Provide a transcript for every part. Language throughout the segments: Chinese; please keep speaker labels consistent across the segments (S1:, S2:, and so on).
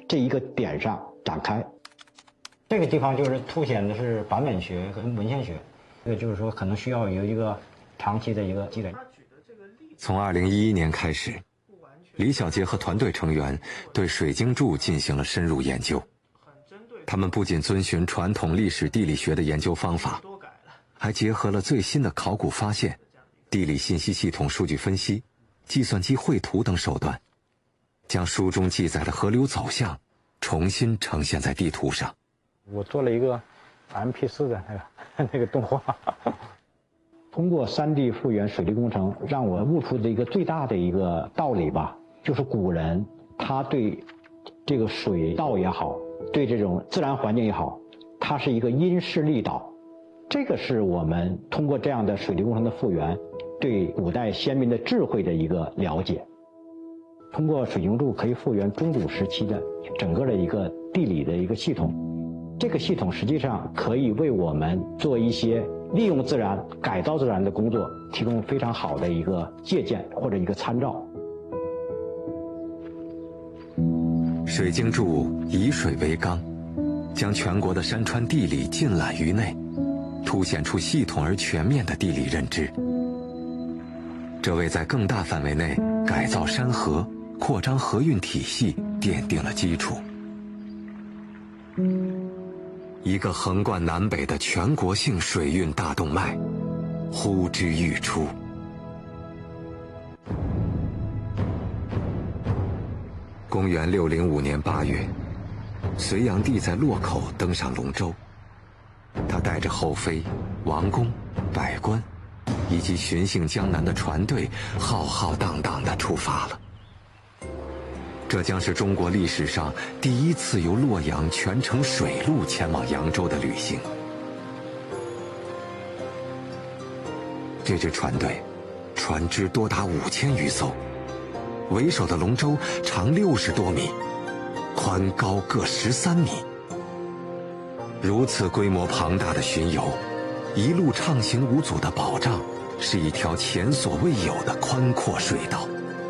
S1: 这一个点上展开。这个地方就是凸显的是版本学和文献学，这个就是说可能需要有一个长期的一个积累。
S2: 从2011年开始，李小杰和团队成员对水晶柱进行了深入研究。他们不仅遵循传统历史地理学的研究方法，还结合了最新的考古发现、地理信息系统数据分析、计算机绘图等手段，将书中记载的河流走向重新呈现在地图上。
S1: 我做了一个 MP4 的那个动画，通过3D 复原水利工程，让我悟出的一个最大的一个道理吧，就是古人他对这个水道也好，对这种自然环境也好，它是一个因势利导。这个是我们通过这样的水利工程的复原，对古代先民的智慧的一个了解。通过水晶柱可以复原中古时期的整个的一个地理的一个系统。这个系统实际上可以为我们做一些利用自然、改造自然的工作提供非常好的一个借鉴或者一个参照。
S2: 水晶柱以水为纲，将全国的山川地理尽览于内，凸显出系统而全面的地理认知。这为在更大范围内改造山河、扩张河运体系奠定了基础。一个横贯南北的全国性水运大动脉呼之欲出。公元605年8月，隋炀帝在洛口登上龙舟，他带着后妃、王公、百官以及巡幸江南的船队浩浩荡荡地出发了。这将是中国历史上第一次由洛阳全程水路前往扬州的旅行。这支船队，船只多达5000余艘，为首的龙舟长60多米，宽高各13米。如此规模庞大的巡游，一路畅行无阻的保障，是一条前所未有的宽阔水道。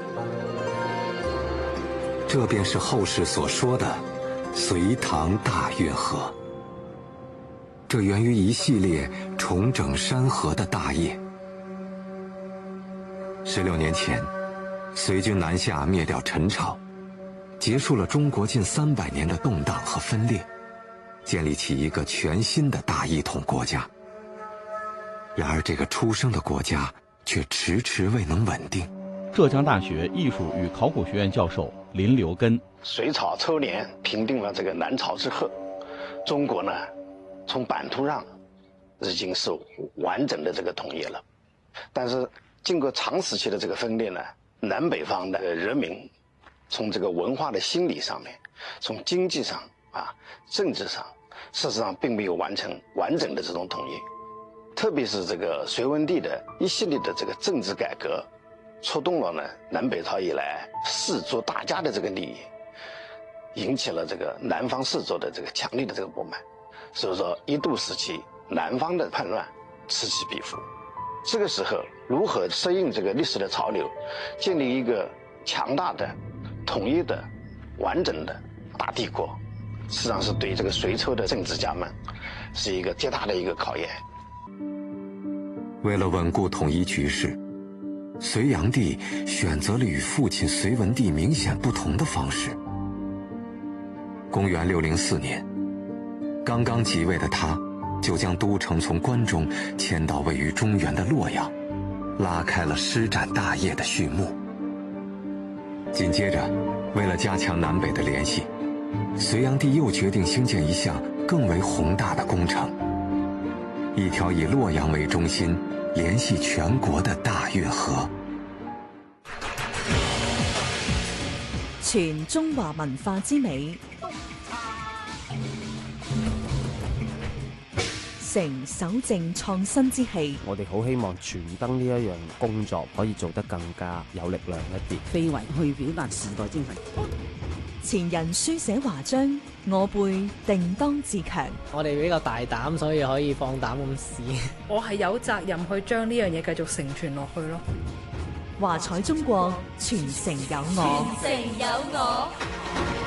S2: 这便是后世所说的隋唐大运河。这源于一系列重整山河的大业。16年前，隋军南下灭掉陈朝，结束了中国近300年的动荡和分裂，建立起一个全新的大一统国家。然而这个出生的国家却迟迟未能稳定。
S3: 浙江大学艺术与考古学院教授林留根：
S4: 隋朝初年平定了这个南朝之后，中国呢，从版图上已经是完整的这个统一了。但是经过长时期的这个分裂呢，南北方的人民从这个文化的心理上面，从经济上政治上，事实上并没有完成完整的这种统一。特别是这个隋文帝的一系列的这个政治改革，触动了呢南北朝以来士族大家的这个利益，引起了这个南方士族的这个强烈的这个不满。所以说一度时期南方的叛乱此起彼伏。这个时候如何适应这个历史的潮流，建立一个强大的、统一的、完整的大帝国，实际上是对这个隋朝的政治家们是一个极大的一个考验。
S2: 为了稳固统一局势，隋炀帝选择了与父亲隋文帝明显不同的方式。公元604年，刚刚即位的他，就将都城从关中迁到位于中原的洛阳，拉开了施展大业的序幕。紧接着，为了加强南北的联系，隋炀帝又决定兴建一项更为宏大的工程，一条以洛阳为中心，联系全国的大运河。
S5: 傳中華文化之美，成守正創新之氣。
S6: 我哋好希望傳燈呢一樣工作可以做得更加有力量一啲，
S7: 非遺去表達時代精神。
S5: 前人書寫華章，我輩定當自強。
S8: 我哋比較大膽，所以可以放膽咁試。
S9: 我係有責任去將呢樣嘢繼續承傳落去咯。
S5: 華彩中國，傳承有我。
S10: 傳承有我。